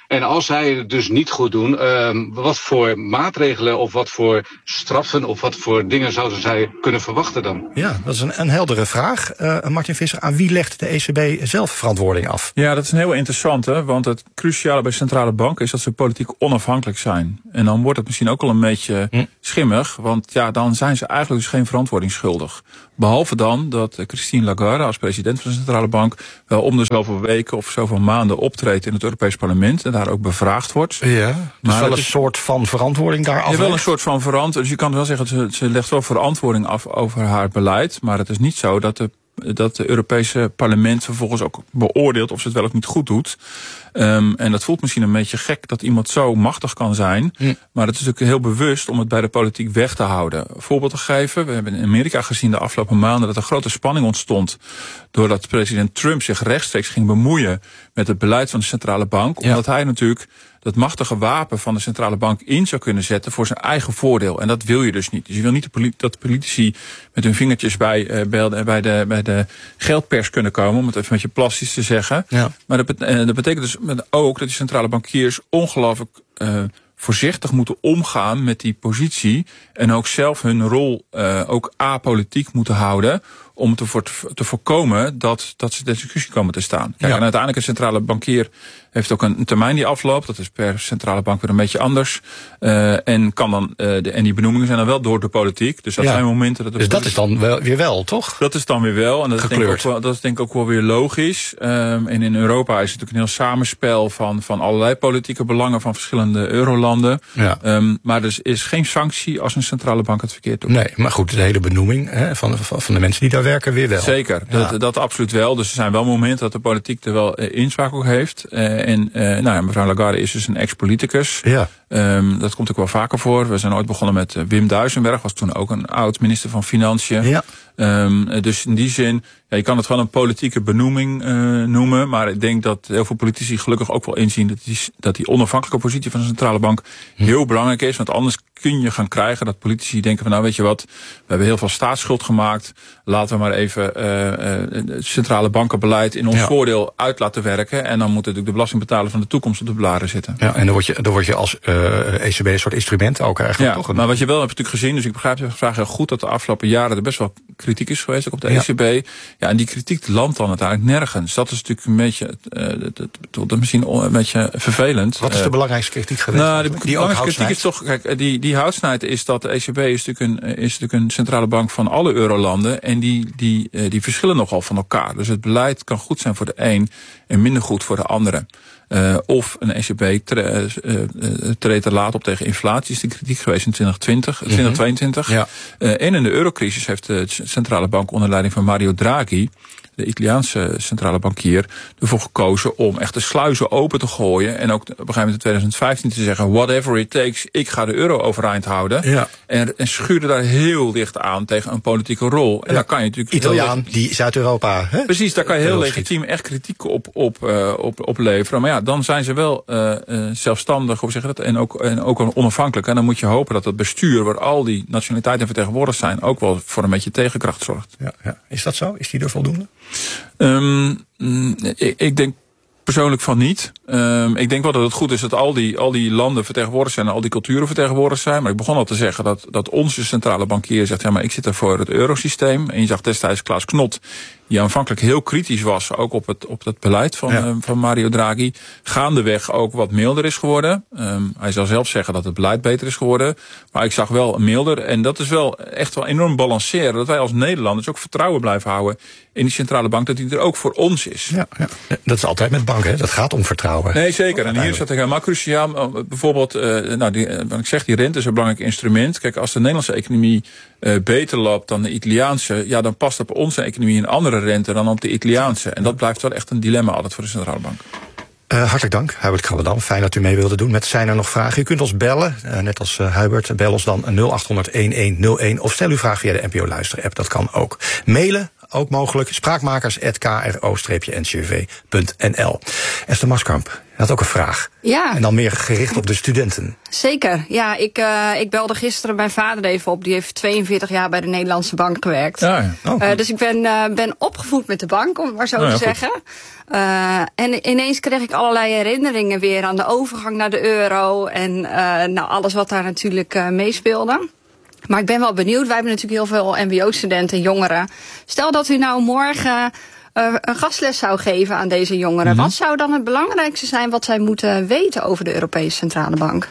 En als zij het dus niet goed doen, uh, wat voor maatregelen of wat voor straffen of wat voor dingen zouden zij kunnen verwachten dan? Ja, dat is een, een heldere vraag. Uh, Martin Visser, aan wie legt de E C B zelf verantwoording af? Ja, dat is een heel interessante, want het cruciale bij centrale banken is dat ze politiek onafhankelijk zijn. En dan wordt het misschien ook al een beetje hm. schimmig, want ja, dan zijn ze eigenlijk dus geen verantwoording schuldig. Behalve dan dat Christine Lagarde als president van de centrale bank wel om de zoveel weken of zoveel maanden optreedt in het Europees Parlement en daar ook bevraagd wordt. Ja, dus maar wel een is, soort van verantwoording daar af. Ja, wel een soort van verantwoording. Dus je kan wel zeggen, ze, ze legt wel verantwoording af over haar beleid, maar het is niet zo dat de dat het Europese parlement vervolgens ook beoordeelt of ze het wel of niet goed doet. Um, en dat voelt misschien een beetje gek dat iemand zo machtig kan zijn. Hm. Maar het is natuurlijk heel bewust om het bij de politiek weg te houden. Een voorbeeld te geven. We hebben in Amerika gezien de afgelopen maanden dat er grote spanning ontstond. Doordat president Trump zich rechtstreeks ging bemoeien met het beleid van de centrale bank. Ja. Omdat hij natuurlijk dat machtige wapen van de centrale bank in zou kunnen zetten voor zijn eigen voordeel. En dat wil je dus niet. Dus je wil niet dat politici met hun vingertjes bij, uh, bij, de, bij de geldpers kunnen komen, om het even met je plastisch te zeggen. Ja. Maar dat, bet- uh, dat betekent dus ook dat die centrale bankiers ongelooflijk uh, voorzichtig moeten omgaan met die positie en ook zelf hun rol uh, ook apolitiek moeten houden om te, voor, te voorkomen dat, dat ze in discussie komen te staan. Kijk, ja. En uiteindelijk een centrale bankier heeft ook een, een termijn die afloopt. Dat is per centrale bank weer een beetje anders. Uh, en, kan dan, uh, de, en die benoemingen zijn dan wel door de politiek. Dus dat ja. zijn momenten dat de Dus dat is dan wel, weer wel, toch? Dat is dan weer wel. En dat is, denk ik ook wel, dat is denk ik ook wel weer logisch. Um, en in Europa is het natuurlijk een heel samenspel van, van allerlei politieke belangen van verschillende eurolanden. Ja. Um, maar er is geen sanctie als een centrale bank het verkeerd doet. Nee, maar goed, de hele benoeming hè, van, van de mensen die daar werken weer wel. Zeker, ja. dat, dat absoluut wel. Dus er zijn wel momenten dat de politiek er wel uh, inspraak ook heeft. Uh, en uh, nou ja, mevrouw Lagarde is dus een ex-politicus. Ja. Um, dat komt ook wel vaker voor. We zijn ooit begonnen met uh, Wim Duisenberg, was toen ook een oud-minister van Financiën. Ja. Um, dus in die zin, ja, je kan het wel een politieke benoeming uh, noemen. Maar ik denk dat heel veel politici gelukkig ook wel inzien dat die, dat die onafhankelijke positie van de centrale bank hm. heel belangrijk is. Want anders kun je gaan krijgen dat politici denken van nou weet je wat, we hebben heel veel staatsschuld gemaakt. Laten we maar even uh, uh, het centrale bankenbeleid in ons ja. voordeel uit laten werken. En dan moet natuurlijk de belastingbetaler van de toekomst op de blaren zitten. Ja, en dan word je, dan word je als uh, E C B een soort instrument ook eigenlijk. Ja, toch? maar wat je wel hebt natuurlijk gezien, dus ik begrijp de vraag heel goed, dat de afgelopen jaren er best wel kritiek is geweest ook op de ja. E C B. Ja, en die kritiek landt dan uiteindelijk nergens. Dat is natuurlijk een beetje, uh, dat, dat, dat is misschien een beetje vervelend. Wat is de uh, belangrijkste kritiek geweest? Nou, de, de belangrijkste kritiek is toch, kijk, die, die houtsnijdt is dat de E C B is natuurlijk, een, is natuurlijk een centrale bank van alle eurolanden en die, die, uh, die verschillen nogal van elkaar. Dus het beleid kan goed zijn voor de een en minder goed voor de andere. Uh, of een E C B tre, uh, uh, treedt er laat op tegen inflatie. Is de kritiek geweest in twintig twintig, mm-hmm. twintig tweeëntwintig. Ja. Uh, en in de eurocrisis heeft de centrale bank onder leiding van Mario Draghi, de Italiaanse centrale bankier, ervoor gekozen om echt de sluizen open te gooien. En ook op een gegeven moment in twintig vijftien te zeggen, whatever it takes, ik ga de euro overeind houden. Ja. En, en schuurde daar heel dicht aan tegen een politieke rol. En ja. daar kan je natuurlijk Italiaan, die Zuid-Europa. Hè? Precies, daar kan je heel legitiem echt kritiek op, op, uh, op, op leveren. Maar ja, dan zijn ze wel uh, uh, zelfstandig, hoe zeg je dat, en ook, en ook onafhankelijk. En dan moet je hopen dat het bestuur, waar al die nationaliteiten vertegenwoordigd zijn, ook wel voor een beetje tegenkracht zorgt. Ja, ja. Is dat zo? Is die er voldoende? Um, ik, ik denk persoonlijk van niet. Um, ik denk wel dat het goed is dat al die, al die landen vertegenwoordigd zijn en al die culturen vertegenwoordigd zijn. Maar ik begon al te zeggen dat, dat onze centrale bankier zegt, ja, maar ik zit er voor het eurosysteem. En je zag destijds Klaas Knot, die aanvankelijk heel kritisch was, ook op het, op het beleid van, ja. uh, van Mario Draghi, gaandeweg ook wat milder is geworden. Um, hij zal zelf zeggen dat het beleid beter is geworden. Maar ik zag wel milder. En dat is wel echt wel enorm balanceren. Dat wij als Nederlanders ook vertrouwen blijven houden in die centrale bank, dat die er ook voor ons is. Ja, ja. Dat is altijd met banken, hè? Dat gaat om vertrouwen. Nee, zeker. En hier is dat helemaal cruciaal. Bijvoorbeeld, uh, nou, die, wat ik zeg, die rente is een belangrijk instrument. Kijk, als de Nederlandse economie uh, beter loopt dan de Italiaanse, ja, dan past op onze economie een andere rente dan op de Italiaanse. En dat blijft wel echt een dilemma altijd voor de centrale bank. Uh, hartelijk dank, Hubert Krabbedam. Fijn dat u mee wilde doen met Zijn er nog vragen? U kunt ons bellen, uh, net als uh, Hubert. Bel ons dan nul acht honderd, elf nul een of stel uw vraag via de N P O Luister-app. Dat kan ook. Mailen ook mogelijk. Spraakmakers at k r o n c v punt n l. Esther Maskamp had ook een vraag. Ja. En dan meer gericht op de studenten. Zeker. Ja, ik, uh, ik belde gisteren mijn vader even op. Die heeft tweeënveertig jaar bij de Nederlandse Bank gewerkt. Ja, ja. Oh. Uh, dus ik ben, uh, ben opgevoed met de bank, om het maar zo Oh, ja, te goed. zeggen. Uh, en ineens kreeg ik allerlei herinneringen weer aan de overgang naar de euro. En uh, nou, alles wat daar natuurlijk uh, meespeelde. Maar ik ben wel benieuwd. Wij hebben natuurlijk heel veel mbo-studenten, jongeren. Stel dat u nou morgen uh, een gastles zou geven aan deze jongeren. Mm-hmm. Wat zou dan het belangrijkste zijn wat zij moeten weten over de Europese Centrale Bank?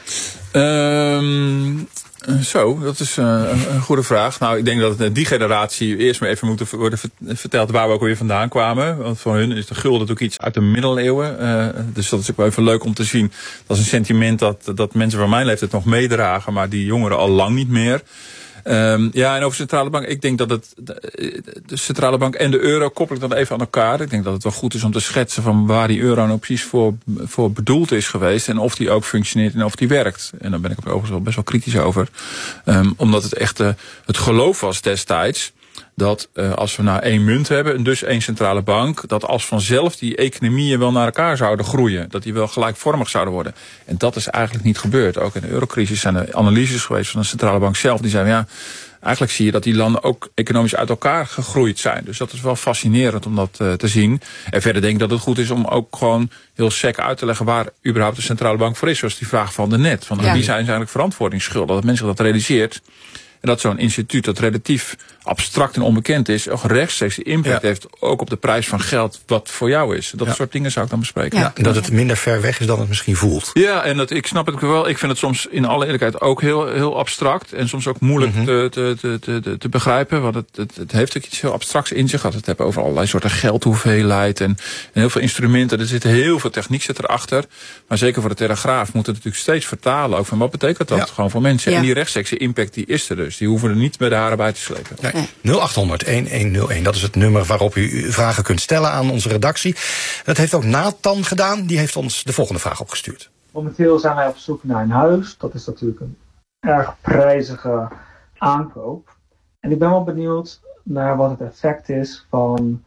Um, zo, dat is uh, een goede vraag. Nou, ik denk dat die generatie eerst maar even moet worden verteld waar we ook weer vandaan kwamen. Want voor hun is de gulden natuurlijk iets uit de middeleeuwen. Uh, dus dat is ook wel even leuk om te zien. Dat is een sentiment dat, dat mensen van mijn leeftijd nog meedragen, maar die jongeren al lang niet meer. Um, ja, en over de centrale bank. Ik denk dat het de centrale bank en de euro koppel ik dan even aan elkaar. Ik denk dat het wel goed is om te schetsen van waar die euro nou precies voor, voor bedoeld is geweest. En of die ook functioneert en of die werkt. En daar ben ik overigens wel best wel kritisch over. Um, omdat het echt uh, het geloof was destijds. Dat uh, als we nou één munt hebben en dus één centrale bank, dat als vanzelf die economieën wel naar elkaar zouden groeien. Dat die wel gelijkvormig zouden worden. En dat is eigenlijk niet gebeurd. Ook in de eurocrisis zijn er analyses geweest van de centrale bank zelf. Die zeiden, ja, eigenlijk zie je dat die landen ook economisch uit elkaar gegroeid zijn. Dus dat is wel fascinerend om dat uh, te zien. En verder denk ik dat het goed is om ook gewoon heel sec uit te leggen waar überhaupt de centrale bank voor is. Zoals die vraag van de net. Van, ja. Wie zijn ze eigenlijk verantwoordingsschuldig? Dat mensen dat realiseert. En dat zo'n instituut dat relatief abstract en onbekend is, ook rechtstreeks de impact ja. heeft ook op de prijs van geld wat voor jou is. Dat ja. soort dingen zou ik dan bespreken. Ja, en dat het minder ver weg is dan het misschien voelt. Ja, en dat, ik snap het wel. Ik vind het soms in alle eerlijkheid ook heel, heel abstract. En soms ook moeilijk mm-hmm. te, te, te, te, te begrijpen. Want het, het, het heeft ook iets heel abstracts in zich. Als we het hebben over allerlei soorten geldhoeveelheid. En, en heel veel instrumenten. Er zit heel veel techniek zit erachter. Maar zeker voor de Telegraaf moet het natuurlijk steeds vertalen. Ook van wat betekent dat ja. gewoon voor mensen. Ja. En die rechtstreekse impact die is er dus. Die hoeven er niet bij de haren bij te slepen. Ja. nul acht honderd een een nul een, dat is het nummer waarop u vragen kunt stellen aan onze redactie. Dat heeft ook Nathan gedaan, die heeft ons de volgende vraag opgestuurd. Momenteel zijn wij op zoek naar een huis. Dat is natuurlijk een erg prijzige aankoop. En ik ben wel benieuwd naar wat het effect is van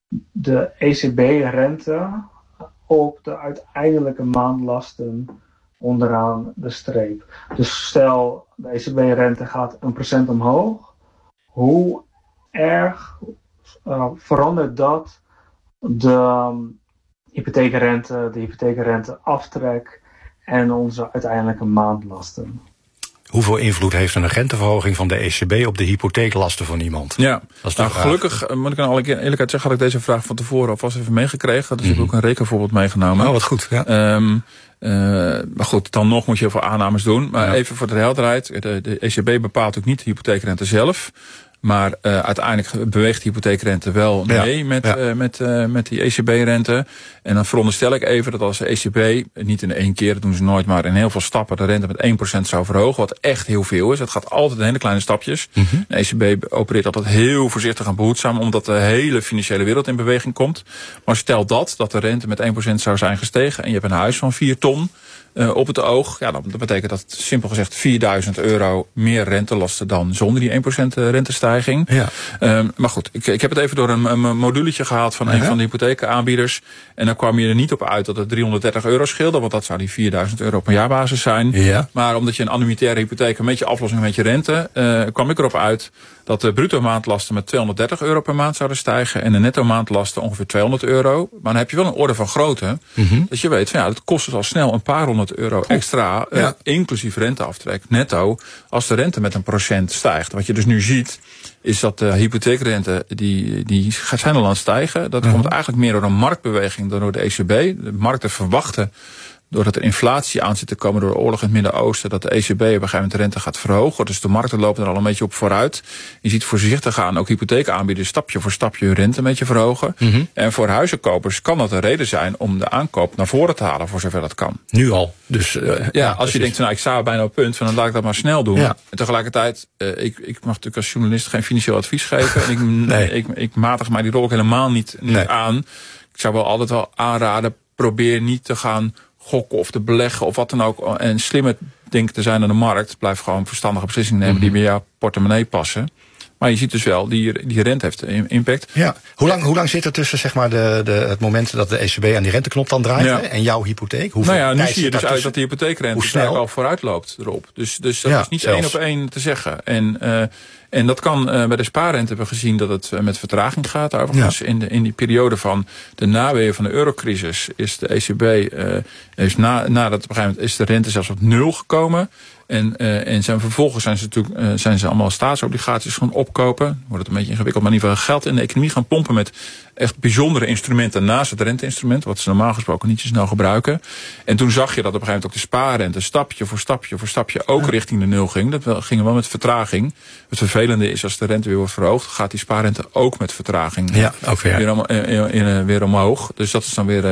de E C B-rente op de uiteindelijke maandlasten onderaan de streep. Dus stel, de E C B-rente gaat een procent omhoog. Hoe erg uh, verandert dat de um, hypotheekrente, de hypotheekrenteaftrek en onze uiteindelijke maandlasten? Hoeveel invloed heeft een renteverhoging van de E C B op de hypotheeklasten van iemand? Ja, dat is nou, gelukkig moet ik aan alle eerlijkheid zeggen, had ik deze vraag van tevoren alvast even meegekregen. Dus mm-hmm. heb ik ook een rekenvoorbeeld meegenomen. Oh, wat goed. Ja. Um, Uh, maar goed, dan nog moet je heel veel aannames doen. Maar ja. even voor de helderheid. De, de E C B bepaalt ook niet de hypotheekrente zelf. Maar uh, uiteindelijk beweegt de hypotheekrente wel mee ja. met, ja. Uh, met, uh, met die E C B-rente. En dan veronderstel ik even dat als de E C B, niet in één keer, dat doen ze nooit, maar in heel veel stappen de rente met één procent zou verhogen. Wat echt heel veel is. Het gaat altijd in hele kleine stapjes. Mm-hmm. De E C B opereert altijd heel voorzichtig en behoedzaam, omdat de hele financiële wereld in beweging komt. Maar stel dat, dat de rente met één procent zou zijn gestegen en je hebt een huis van vier ton... Uh, op het oog, ja, dan betekent dat simpel gezegd vierduizend euro meer rentelasten dan zonder die één procent rentestijging. Ja. Um, maar goed, ik, ik heb het even door een, een moduletje gehaald van uh-huh. een van de hypotheekaanbieders. En dan kwam je er niet op uit dat het driehonderddertig euro scheelde, want dat zou die vierduizend euro per jaarbasis zijn. Ja. Maar omdat je een annuitaire hypotheek een beetje aflossing met je rente, uh, kwam ik erop uit dat de bruto maandlasten met tweehonderddertig euro per maand zouden stijgen en de netto maandlasten ongeveer tweehonderd euro. Maar dan heb je wel een orde van grootte, mm-hmm. dat je weet van ja, dat kost dus al snel een paar honderd euro extra, uh, ja. inclusief renteaftrek, netto, als de rente met een procent stijgt. Wat je dus nu ziet, is dat de hypotheekrente, die, die zijn al aan het stijgen. Dat mm-hmm. komt eigenlijk meer door een marktbeweging dan door de E C B. De markten verwachten, doordat er inflatie aan zit te komen door de oorlog in het Midden-Oosten, dat de E C B op een gegeven moment de rente gaat verhogen. Dus de markten lopen er al een beetje op vooruit. Je ziet voorzichtig aan, ook hypotheekaanbieders stapje voor stapje hun rente een beetje verhogen. Mm-hmm. En voor huizenkopers kan dat een reden zijn om de aankoop naar voren te halen, voor zover dat kan. Nu al. Dus, uh, ja, ja, als precies. je denkt, nou, ik sta bijna op punt, van dan laat ik dat maar snel doen. Ja. En tegelijkertijd, uh, ik, ik mag natuurlijk als journalist geen financieel advies geven. En ik, nee. ik, ik, ik matig mij die rol ook helemaal niet, niet nee. aan. Ik zou wel altijd wel aanraden, probeer niet te gaan gokken of te beleggen of wat dan ook. En slimmer denken te zijn aan de markt. Blijf gewoon verstandige beslissingen nemen mm-hmm. die bij jouw portemonnee passen. Maar je ziet dus wel, die, die rente heeft impact. Ja. Hoe lang, hoe lang zit er tussen zeg maar, de, de, het moment dat de E C B aan die renteknop dan draait ja. en jouw hypotheek? Hoeveel nou ja, nu zie je dus tussen... uit dat de hypotheekrente al vooruit loopt erop. Dus, dus dat ja, is niet één op één te zeggen. En, uh, en dat kan uh, bij de spaarrente hebben we gezien dat het uh, met vertraging gaat. Overigens ja. in, de, in die periode van de naweeën van de eurocrisis is de E C B uh, is na, nadat op een gegeven moment is de rente zelfs op nul gekomen. En, uh, en zijn, vervolgens zijn ze natuurlijk uh, zijn ze allemaal staatsobligaties gaan opkopen. Wordt het een beetje ingewikkeld, maar in ieder geval geld in de economie gaan pompen met echt bijzondere instrumenten naast het renteinstrument, wat ze normaal gesproken niet zo snel gebruiken. En toen zag je dat op een gegeven moment ook de spaarrente stapje voor stapje voor stapje ook ja. richting de nul ging. Dat wel, ging wel met vertraging. Het vervelende is als de rente weer wordt verhoogd, gaat die spaarrente ook met vertraging ja, ook weer. Weer, om, uh, uh, uh, weer omhoog. Dus dat is dan weer